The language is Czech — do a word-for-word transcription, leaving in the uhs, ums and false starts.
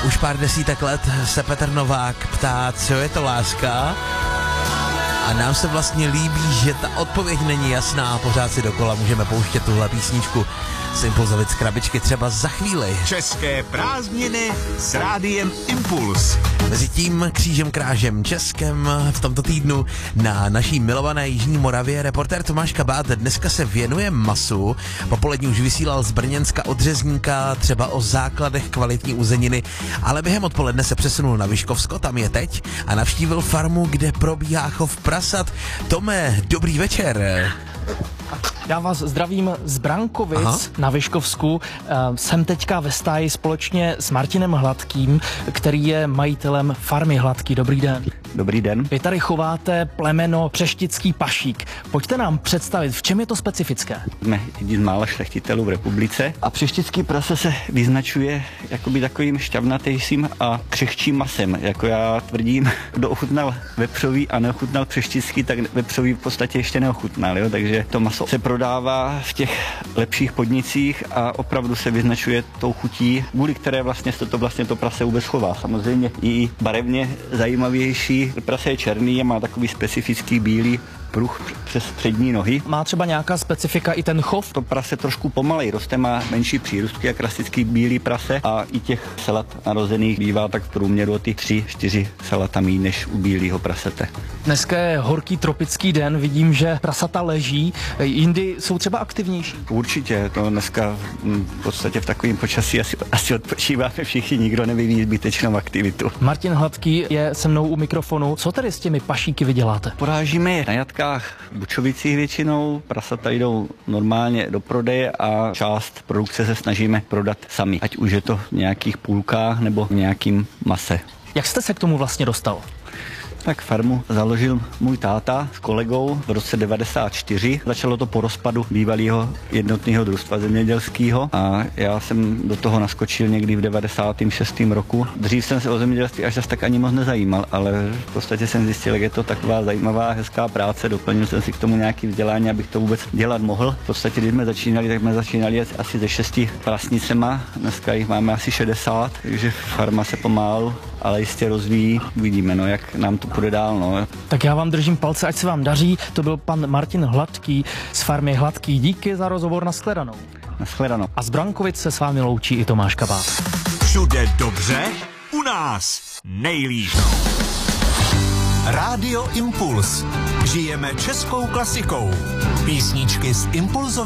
Už pár desítek let se Petr Novák ptá, co je to láska. A nám se vlastně líbí, že ta odpověď není jasná a pořád si dokola můžeme pouštět tuhle písničku z Impulzovic krabičky třeba za chvíli. České prázdniny s rádiem Impuls. Mezi tím křížem krážem Českem v tomto týdnu na naší milované Jižní Moravě reportér Tomáš Kabát dneska se věnuje masu. Popolední už vysílal z Brněnska od Řezníka třeba o základech kvalitní uzeniny, ale během odpoledne se přesunul na Vyškovsko, tam je teď, a navštívil farmu, kde probíhá chov prasat. Tome, dobrý večer. Já vás zdravím z Brankovic. Aha. Na Vyškovsku. Jsem teďka ve stáji společně s Martinem Hladkým, který je majitelem farmy Hladký. Dobrý den. Dobrý den. Vy tady chováte plemeno Přeštický pašík. Pojďte nám představit, v čem je to specifické? Jsme jedni z mála šlechtitelů v republice a Přeštický prase se vyznačuje jakoby takovým šťavnatejším a křehčím masem. Jako já tvrdím, kdo ochutnal vepřový a neochutnal Přeštický, tak vepřový v podstatě ještě neochutnal. Jo? Takže to maso se prodává v těch lepších podnicích a opravdu se vyznačuje tou chutí, kvůli které vlastně to, to vlastně to prase vůbec chová. Samozřejmě i barevně zajímavější. Prase je černý a má takový specifický bílý pruh přes přední nohy. Má třeba nějaká specifika i ten chov? To prase trošku pomalej roste, má menší přírůstky jak klasický bílý prase a i těch salat narozených bývá tak v průměru o ty tři, čtyři salata míň než u bílého prasete. Dneska je horký tropický den, vidím, že prasata leží. Jindy jsou třeba aktivnější? Určitě, to dneska v podstatě v takovém počasí asi, asi odpočíváme všichni, nikdo nevyvíjí zbytečnou aktivitu. Martin Hladký je se mnou u mikrofonu. Co tedy s těmi pašíky vyděláte? Porážíme je na jatkách v Bučovicích většinou, prasata jdou normálně do prodeje a část produkce se snažíme prodat sami, ať už je to v nějakých půlkách nebo v nějakým mase. Jak jste se k tomu vlastně dostal? Tak farmu založil můj táta s kolegou v roce devadesát čtyři. Začalo to po rozpadu bývalého jednotného družstva zemědělského a já jsem do toho naskočil někdy v devadesátém šestém roku. Dřív jsem se o zemědělství až zase tak ani moc nezajímal, ale v podstatě jsem zjistil, jak je to taková zajímavá, hezká práce. Doplnil jsem si k tomu nějaké vzdělání, abych to vůbec dělat mohl. V podstatě, když jsme začínali, tak jsme začínali asi ze šesti prasnicema. Dneska jich máme asi šedesát, takže farma se pomalu, ale jistě rozvíjí. Uvidíme, no, jak nám to půjde dál, no. Tak já vám držím palce, ať se vám daří. To byl pan Martin Hladký z farmy Hladký. Díky za rozhovor, nashledanou. Nashledanou. A z Brankovic se s vámi loučí i Tomáš Kabát. Všude dobře, u nás nejlíp. Rádio Impuls. Žijeme českou klasikou. Písničky z Impulzu.